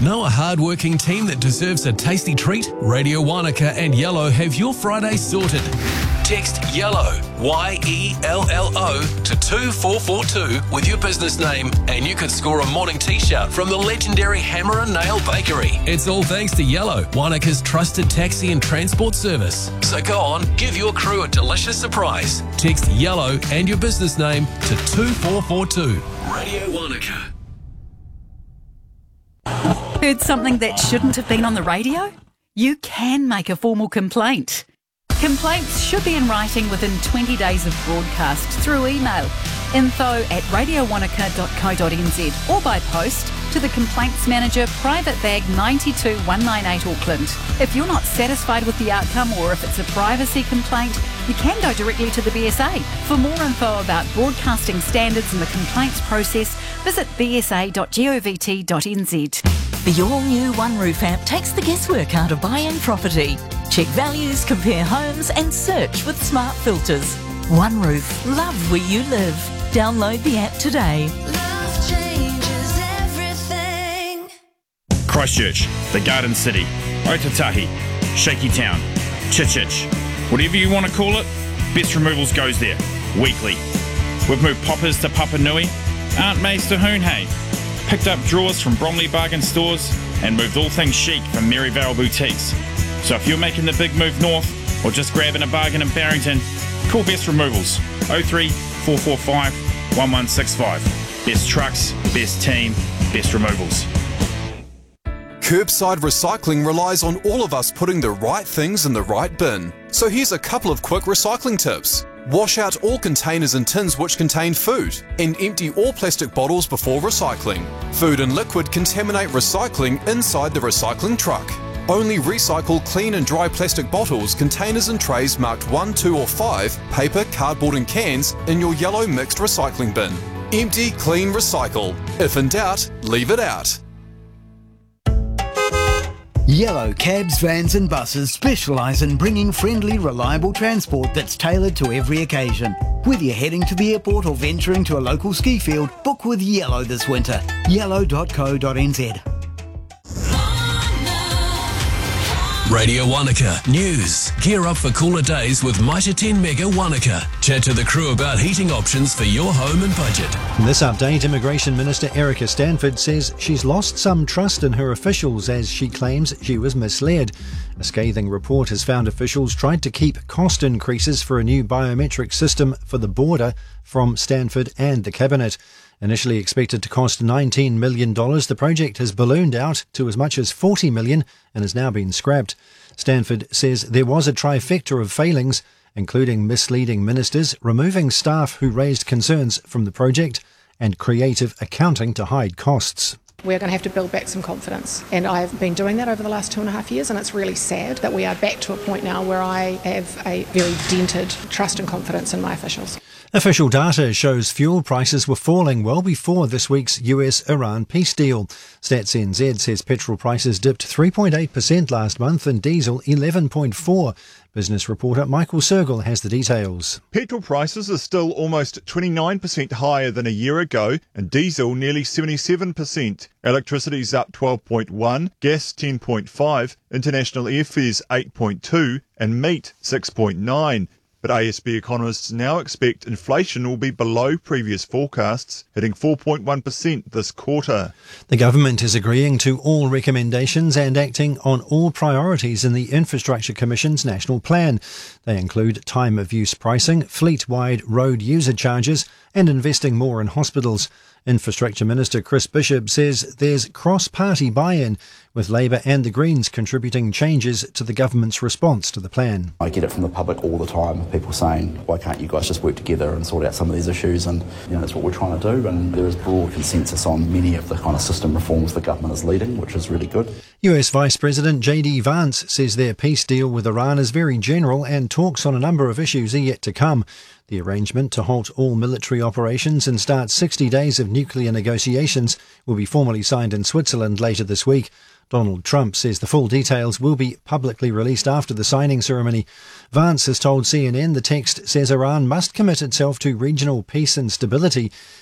Know a hard-working team that deserves a tasty treat? Radio Wanaka and Yellow have your Friday sorted. Text YELLOW, YELLO, to 24442 with your business name and you could score a morning t-shirt from the legendary Hammer and Nail Bakery. It's all thanks to Yellow, Wanaka's trusted taxi and transport service. So go on, give your crew a delicious surprise. Text YELLOW and your business name to 2442. Radio Wanaka. Heard something that shouldn't have been on the radio? You can make a formal complaint. Complaints should be in writing within 20 days of broadcast through email. info@radiowanaka.co.nz or by post to the Complaints Manager, Private Bag 92198 Auckland. If you're not satisfied with the outcome or if it's a privacy complaint, you can go directly to the BSA. For more info about broadcasting standards and the complaints process, visit bsa.govt.nz. The all-new One Roof app takes the guesswork out of buying property. Check values, compare homes and search with smart filters. One Roof, love where you live. Download the app today. Love changes everything. Christchurch, the Garden City, Otatahi, Shaky Town, Chichich. Whatever you want to call it, Best Removals goes there, weekly. We've moved poppers to Papanui, Aunt May's to Hoonhay, picked up drawers from Bromley Bargain Stores and moved all things chic from Maryvale Boutiques. So if you're making the big move north or just grabbing a bargain in Barrington, call Best Removals 03 445 1165. Best trucks, best team, best removals. Curbside recycling relies on all of us putting the right things in the right bin. So here's a couple of quick recycling tips. Wash out all containers and tins which contain food and empty all plastic bottles before recycling. Food and liquid contaminate recycling inside the recycling truck. Only recycle clean and dry plastic bottles, containers and trays marked 1, 2 or 5, paper, cardboard and cans in your yellow mixed recycling bin. Empty, clean, recycle. If in doubt, leave it out. Yellow cabs, vans and buses specialise in bringing friendly, reliable transport that's tailored to every occasion. Whether you're heading to the airport or venturing to a local ski field, book with Yellow this winter. yellow.co.nz. Radio Wanaka News. Gear up for cooler days with Mitre 10 Mega Wanaka. Chat to the crew about heating options for your home and budget. In this update, Immigration Minister Erica Stanford says she's lost some trust in her officials as she claims she was misled. A scathing report has found officials tried to keep cost increases for a new biometric system for the border from Stanford and the Cabinet. Initially expected to cost $19 million, the project has ballooned out to as much as $40 million and has now been scrapped. Stanford says there was a trifecta of failings, including misleading ministers, removing staff who raised concerns from the project, and creative accounting to hide costs. We're going to have to build back some confidence, and I've been doing that over the last 2.5 years, and it's really sad that we are back to a point now where I have a very dented trust and confidence in my officials. Official data shows fuel prices were falling well before this week's US-Iran peace deal. Stats NZ says petrol prices dipped 3.8% last month and diesel 11.4%. Business reporter Michael Sergel has the details. Petrol prices are still almost 29% higher than a year ago and diesel nearly 77%. Electricity's up 12.1%, gas 10.5%, international airfares 8.2% and meat 6.9%. But ASB economists now expect inflation will be below previous forecasts, hitting 4.1% this quarter. The government is agreeing to all recommendations and acting on all priorities in the Infrastructure Commission's National Plan. They include time of use pricing, fleet-wide road user charges and investing more in hospitals. Infrastructure Minister Chris Bishop says there's cross-party buy-in, with Labour and the Greens contributing changes to the government's response to the plan. I get it from the public all the time, people saying, why can't you guys just work together and sort out some of these issues? And that's what we're trying to do, and there is broad consensus on many of the kind of system reforms the government is leading, which is really good. US Vice President J.D. Vance says their peace deal with Iran is very general and talks on a number of issues are yet to come. The arrangement to halt all military operations and start 60 days of nuclear negotiations will be formally signed in Switzerland later this week. Donald Trump says the full details will be publicly released after the signing ceremony. Vance has told CNN the text says Iran must commit itself to regional peace and stability